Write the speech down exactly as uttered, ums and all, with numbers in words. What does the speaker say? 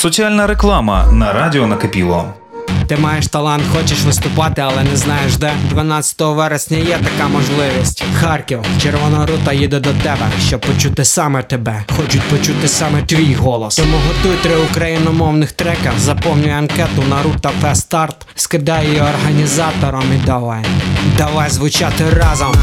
Соціальна реклама на радіо Накипіло. Ти маєш талант, хочеш виступати, але не знаєш де. дванадцятого вересня є така можливість. Харків, Червона рута їде до тебе, щоб почути саме тебе. Хочуть почути саме твій голос. Тому готуй три україномовних трека, заповнюй анкету на Рута Фест Старт, скидай її організаторам і давай. Давай звучати разом.